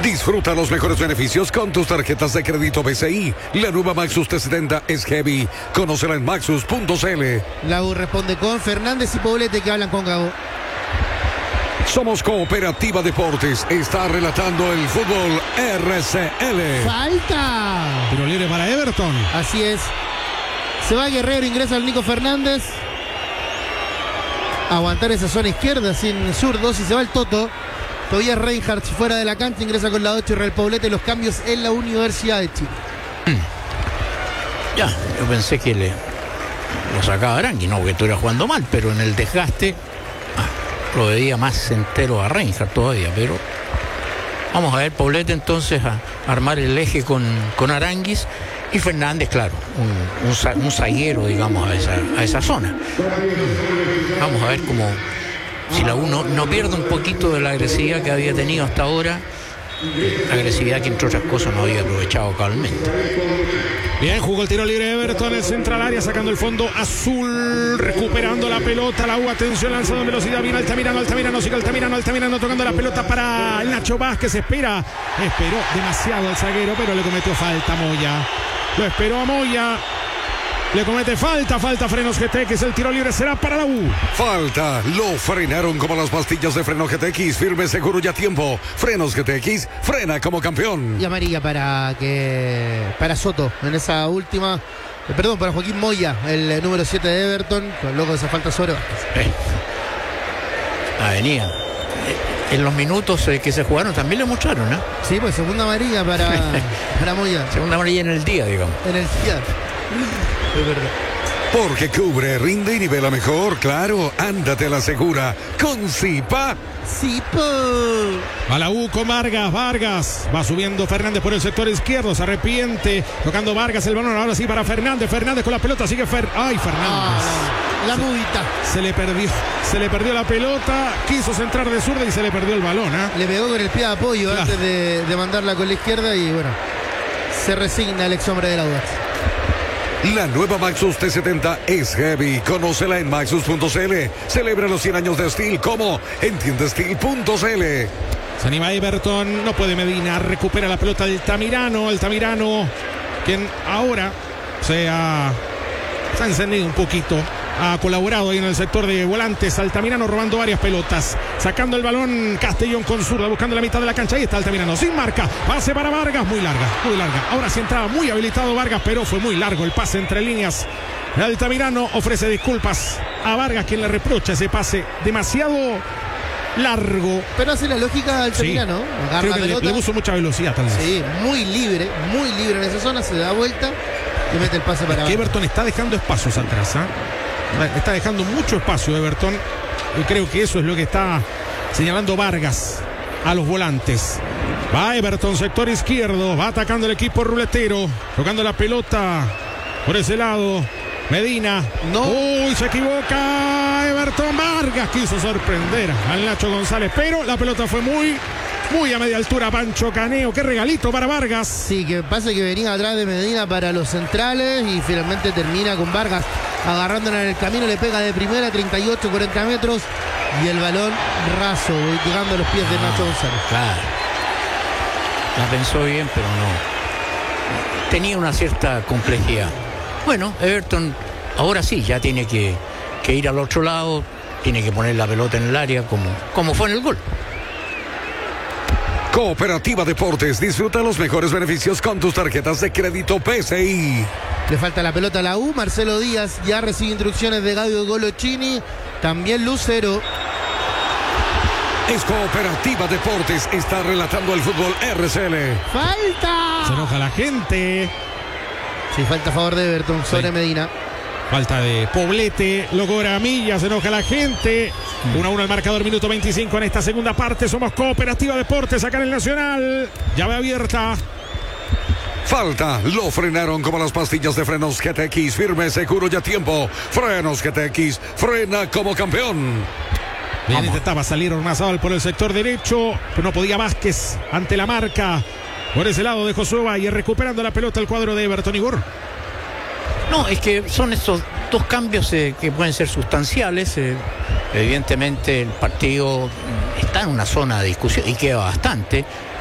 Disfruta los mejores beneficios con tus tarjetas de crédito BCI. La nueva Maxus T70 es heavy. Conócela en maxus.cl. La U responde con Fernández y Poblete, que hablan con Gago. Somos Cooperativa Deportes. Está relatando el fútbol RCL. ¡Falta! Tiro libre para Everton. Así es. Se va Guerrero, ingresa el Nico Fernández. Aguantar esa zona izquierda sin zurdos y se va el Toto. Todavía Reinhardt fuera de la cancha, ingresa con la 8 Israel Poblete. Los cambios en la Universidad de Chile. Ya, yo pensé que lo sacaba Arangui, no que estuviera jugando mal, pero en el desgaste lo veía más entero a Reinhardt todavía, pero vamos a ver, Poblete entonces a armar el eje con Aranguis y Fernández, claro, un zaguero, digamos, a esa zona. Vamos a ver cómo, si la U no pierde un poquito de la agresividad que había tenido hasta ahora, agresividad que entre otras cosas no había aprovechado cabalmente. Bien, jugó el tiro libre Everton, el central área, sacando el fondo azul, recuperando la pelota, la U, atención, lanzado en velocidad, viene Altamirano, sigue Altamirano tocando la pelota para el Nacho Vázquez, esperó demasiado al zaguero, pero le cometió falta Moya, lo esperó a Moya, le comete falta Frenos GTX, el tiro libre será para la U. Falta, lo frenaron como las pastillas de freno GTX, firme, seguro y a tiempo. Frenos GTX, frena como campeón. Y amarilla para Soto en esa última. Para Joaquín Moya, el número 7 de Everton, con loco de esa falta sobre Vázquez. Venía. En los minutos que se jugaron también le mostraron, ¿eh? Sí, pues segunda amarilla para Moya. Segunda amarilla en el día, digamos. En el día. Es verdad. Porque cubre, rinde y nivela mejor, claro, ándate a la segura con Zipa. A la U con Vargas, va subiendo Fernández por el sector izquierdo, se arrepiente, tocando Vargas el balón, ahora sí para Fernández con la pelota, sigue Fernández. La mudita. Se le perdió la pelota, quiso centrar de zurda y se le perdió el balón, Le pegó con el pie de apoyo antes de mandarla con la izquierda y bueno, se resigna el ex hombre de la Audax. La nueva Maxus T70 es heavy. Conócela en maxus.cl. Celebra los 100 años de Steel como entiendesteel.cl. Se anima Everton, no puede Medina, recupera la pelota Altamirano, quien ahora se ha encendido un poquito, ha colaborado ahí en el sector de volantes. Altamirano robando varias pelotas, sacando el balón Castellón con zurda, buscando la mitad de la cancha. Ahí está Altamirano, sin marca, pase para Vargas, muy larga. Ahora sí entraba muy habilitado Vargas, pero fue muy largo el pase entre líneas. Altamirano ofrece disculpas a Vargas, quien le reprocha ese pase demasiado largo. Pero hace la lógica Altamirano, sí. Agarra creo la que pelota. le puso mucha velocidad tal vez. Sí, muy libre en esa zona, se da vuelta y mete el pase para Vargas. Everton está dejando espacios atrás, está dejando mucho espacio Everton, y creo que eso es lo que está señalando Vargas a los volantes. Va Everton, sector izquierdo, va atacando el equipo ruletero, tocando la pelota por ese lado. Medina, se equivoca Everton. Vargas quiso sorprender al Nacho González, pero la pelota fue muy a media altura. Pancho Caneo, qué regalito para Vargas. Sí, que pasa que venía atrás de Medina para los centrales y finalmente termina con Vargas agarrándola en el camino, le pega de primera 38-40 metros y el balón raso, llegando a los pies de Nacho González. Claro, la pensó bien, pero no, tenía una cierta complejidad. Bueno, Everton ahora sí ya tiene que ir al otro lado, tiene que poner la pelota en el área como fue en el gol. Cooperativa Deportes, disfruta los mejores beneficios con tus tarjetas de crédito PCI. Le falta la pelota a la U. Marcelo Díaz ya recibe instrucciones de Gaudio Golochini, también Lucero. Es Cooperativa Deportes, está relatando el fútbol RCL. ¡Falta! Se enoja la gente. Sí, falta a favor de Everton sobre Medina. Falta de Poblete, lo cobra Milla, se enoja la gente. 1-1 el marcador, minuto 25 en esta segunda parte. Somos Cooperativa Deportes acá en el Nacional. Llave abierta. Falta, lo frenaron como las pastillas de frenos GTX, firme, seguro y a tiempo. Frenos GTX, frena como campeón. Bien, intentaba salir Ormazábal por el sector derecho, pero no podía Vázquez ante la marca. Por ese lado de Josué Valle, recuperando la pelota el cuadro de Everton. Igor. No, es que son estos dos cambios que pueden ser sustanciales. Evidentemente el partido está en una zona de discusión y queda bastante.